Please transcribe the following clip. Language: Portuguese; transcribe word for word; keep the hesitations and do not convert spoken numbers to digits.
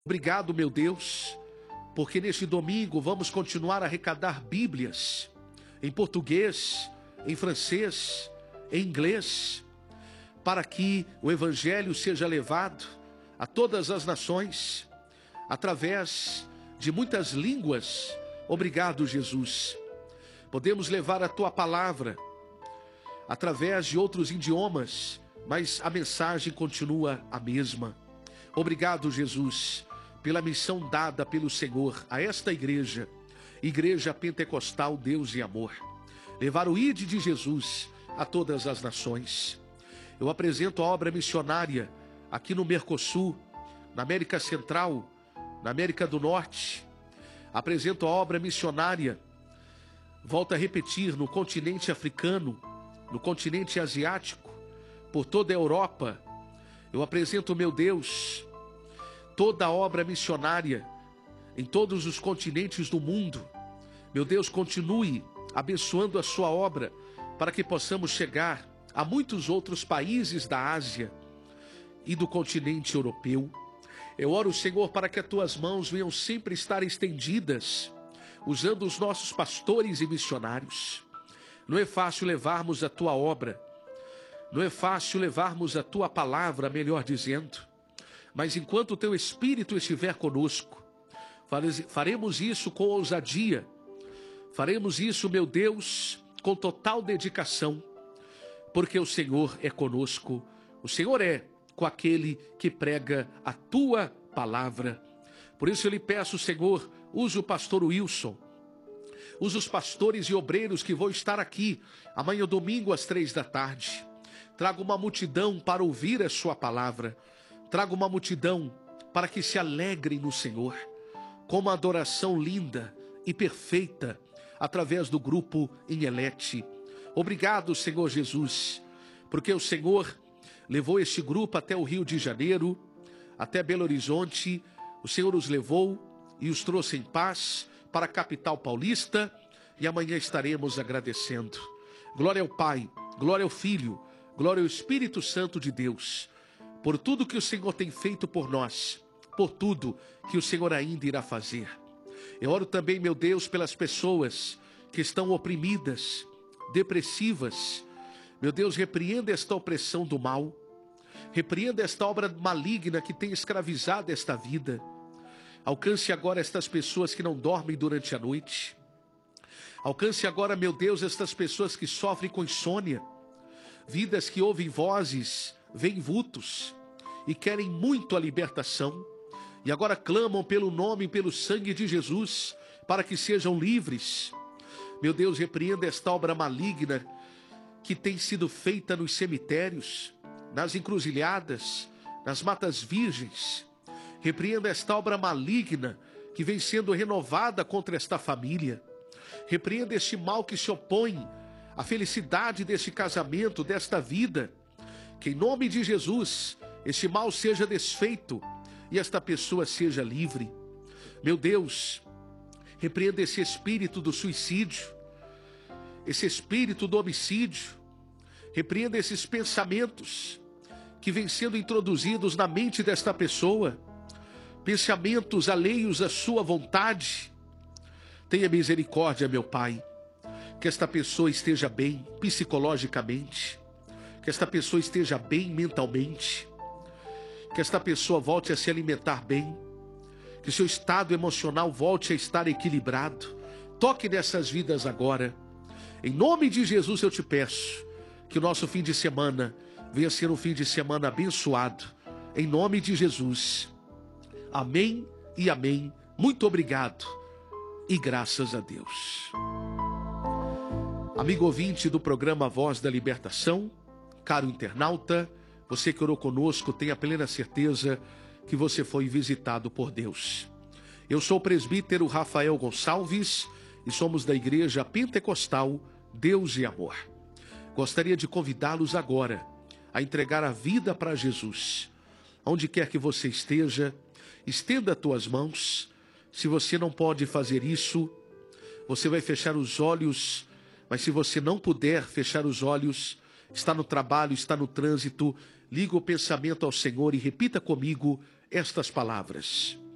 Obrigado, meu Deus, porque neste domingo vamos continuar a arrecadar Bíblias em português, em francês, em inglês, para que o Evangelho seja levado a todas as nações, através de muitas línguas. Obrigado, Jesus. Podemos levar a Tua palavra através de outros idiomas, mas a mensagem continua a mesma. Obrigado, Jesus, pela missão dada pelo Senhor a esta igreja, Igreja Pentecostal Deus e Amor. Levar o I D de Jesus a todas as nações. Eu apresento a obra missionária aqui no Mercosul, na América Central, na América do Norte. Apresento a obra missionária, volto a repetir, no continente africano, no continente asiático, por toda a Europa. Eu apresento, meu Deus, toda a obra missionária em todos os continentes do mundo. Meu Deus, continue abençoando a sua obra para que possamos chegar a muitos outros países da Ásia e do continente europeu. Eu oro, Senhor, para que as tuas mãos venham sempre estar estendidas, usando os nossos pastores e missionários. Não é fácil levarmos a tua obra, não é fácil levarmos a tua palavra, melhor dizendo, mas enquanto o teu Espírito estiver conosco, faremos isso com ousadia, faremos isso, meu Deus, com total dedicação, porque o Senhor é conosco, o Senhor é com aquele que prega a tua palavra. Por isso eu lhe peço, Senhor, use o pastor Wilson, use os pastores e obreiros que vão estar aqui amanhã domingo às três da tarde. Traga uma multidão para ouvir a sua palavra, traga uma multidão para que se alegrem no Senhor, com uma adoração linda e perfeita, através do grupo Inelete. Obrigado, Senhor Jesus, porque o Senhor levou este grupo até o Rio de Janeiro, até Belo Horizonte. O Senhor os levou e os trouxe em paz para a capital paulista, e amanhã estaremos agradecendo. Glória ao Pai, glória ao Filho, glória ao Espírito Santo de Deus, por tudo que o Senhor tem feito por nós, por tudo que o Senhor ainda irá fazer. Eu oro também, meu Deus, pelas pessoas que estão oprimidas, depressivas. Meu Deus, repreenda esta opressão do mal, repreenda esta obra maligna que tem escravizado esta vida. Alcance agora estas pessoas que não dormem durante a noite. Alcance agora, meu Deus, estas pessoas que sofrem com insônia, vidas que ouvem vozes, veem vultos e querem muito a libertação, e agora clamam pelo nome e pelo sangue de Jesus para que sejam livres. Meu Deus, repreenda esta obra maligna que tem sido feita nos cemitérios, nas encruzilhadas, nas matas virgens. Repreenda esta obra maligna que vem sendo renovada contra esta família. Repreenda este mal que se opõe à felicidade deste casamento, desta vida. Que em nome de Jesus, este mal seja desfeito e esta pessoa seja livre. Meu Deus, repreenda esse espírito do suicídio, esse espírito do homicídio. Repreenda esses pensamentos que vêm sendo introduzidos na mente desta pessoa, pensamentos alheios à sua vontade. Tenha misericórdia, meu Pai, que esta pessoa esteja bem psicologicamente, que esta pessoa esteja bem mentalmente, que esta pessoa volte a se alimentar bem, que seu estado emocional volte a estar equilibrado. Toque nessas vidas agora. Em nome de Jesus eu te peço que o nosso fim de semana venha ser um fim de semana abençoado. Em nome de Jesus. Amém e amém. Muito obrigado e graças a Deus. Amigo ouvinte do programa Voz da Libertação, caro internauta, você que orou conosco, tenha plena certeza que você foi visitado por Deus. Eu sou o presbítero Rafael Gonçalves e somos da Igreja Pentecostal Deus e Amor. Gostaria de convidá-los agora a entregar a vida para Jesus. Onde quer que você esteja, estenda as tuas mãos. Se você não pode fazer isso, você vai fechar os olhos, mas se você não puder fechar os olhos, está no trabalho, está no trânsito, liga o pensamento ao Senhor e repita comigo estas palavras.